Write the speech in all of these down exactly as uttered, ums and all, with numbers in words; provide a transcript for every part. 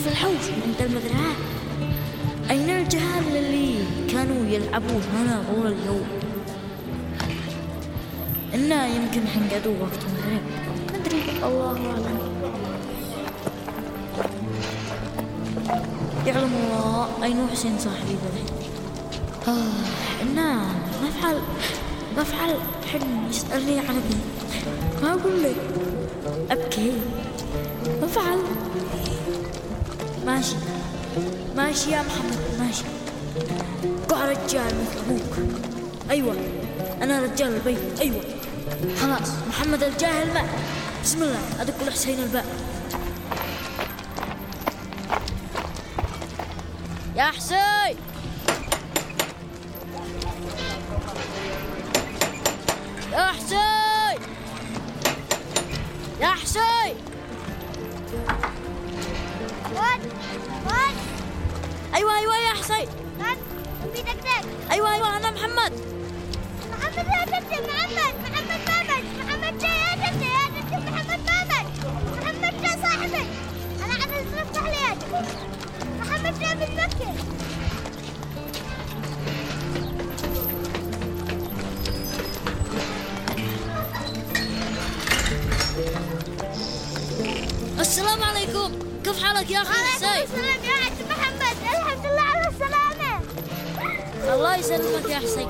في الحوش عند المزرعة. أين الجهال اللي كانوا يلعبون هنا طول اليوم؟ إنا يمكن حنقدوا وقت المغرب، ما أدري، الله أعلم. يعلم الله أين حسين صاحبي ذلك. آه إنا مفعل مفعل حلم يسألني عن ابني، ما أقول لك أبكي. مفعل ماشي ماشي يا محمد ماشي. قع رجال مثل أبوك. أيوة أنا رجال البيت. أيوة خلاص محمد الجاهل ما. بسم الله أدق لحسين الباب. يا حسين يا حسين يا حسين. وين وين؟ أيوة أيوة يا حسين. وين؟ في دقدق. أيوة أيوة أنا محمد. محمد لا تبكي. محمد محمد مامد. محمد جاي يا تبكي يا تبكي. محمد مامد. محمد جاي صاحبك. أنا عايز أفتح ليك. محمد جاي بتبكي. السلام عليكم، كيف حالك يا أخي حسين؟ وعليكم السلام يا عم محمد. الحمد لله على السلامة. الله يسلمك يا حسين.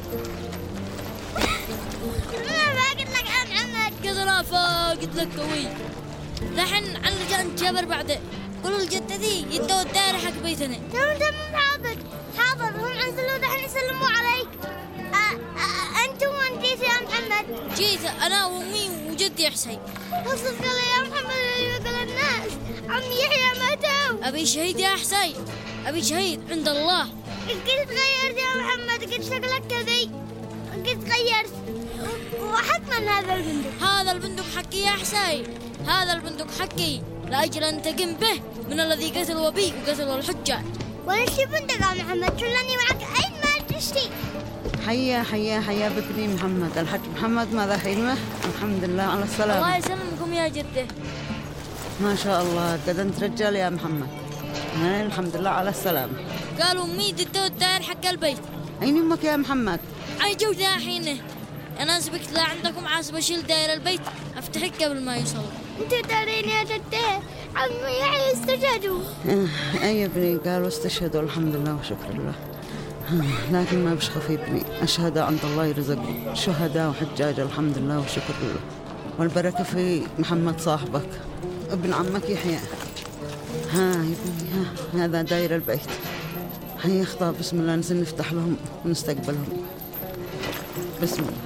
أنا ما قلت لك يا محمد. كذا قلت لك قوي. لحن على جان جبر بعد. قولوا لجدتي يدوا الدائرة حق بيتنا. تمام تمام حاضر حاضر. هم انزلوا دحين يسلموا عليك. أنت وين جيت يا محمد؟ جيت أنا وأمي وجدي حسين. وصف لي يا محمد اللي يقول الناس عم يحيى ماتوا. أبي شهيد يا حسين، أبي شهيد عند الله. قد تغيرت يا محمد، قد شكلك كذي، قد تغيرت. وحتما هذا البندق. هذا البندق حقي يا حسين، هذا البندق حقي لأجل أن تقم به من الذي قتل بي وقتل الحجاج. وش بندق يا محمد؟ شلني معك أين ما تشتي. حيا حيا حيا بكري محمد. الحج محمد ماذا خدمه؟ الحمد لله على السلامة. الله يسلمكم يا جده. ما شاء الله قد انت رجال يا محمد. أنا الحمد لله على السلامة. قالوا أمي دتوا الدائر حق البيت. أين أمك يا محمد؟ أي جودة حينه. أنا سبقت لا عندكم عاصب أشيل دائر البيت أفتحك قبل ما يوصل. أنت دارين يا جده عمي يحيى استشهدوا. أي ابني قالوا استشهدوا الحمد لله وشكر الله. لكن ما بشخف ابني. الشهداء عند الله يرزقهم، شهداء وحجاج الحمد لله وشكر الله. والبركة في محمد صاحبك ابن عمك يحيى. ها يا ابني ها هذا داير البيت. هيا اخطأ بسم الله ننزل نفتح لهم ونستقبلهم. بسم الله.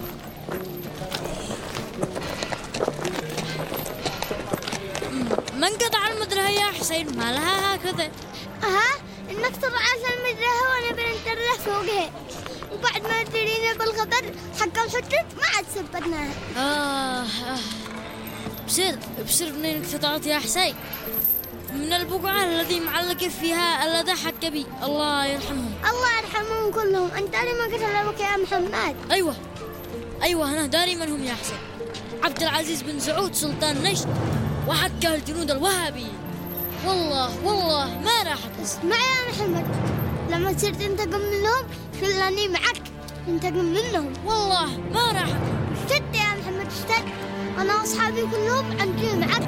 من قطع المدرسة يا حسين؟ ما لها هكذا. ها انك ترعى المدرسة وانا بننتره فوقها، وبعد ما تدرينا بالخبر حق الحجة ما عاد سبتناها. آه, آه بسر بسر منين قطعت يا حسين؟ من البقعة الذي معلق فيها اللذة حق بي، الله يرحمهم. الله يرحمهم كلهم. انت داري ما قتلوك يا محمد؟ ايوه ايوه انا داري من هم يا حسين. عبد العزيز بن سعود سلطان نجد وحكى الجنود الوهابي. والله والله ما راح أحس. اسمع يا محمد، لما تصير تنتقم منهم خلاني معك تنتقم منهم. والله ما راح. اشتد يا محمد اشتد. انا واصحابي كلهم عندي معك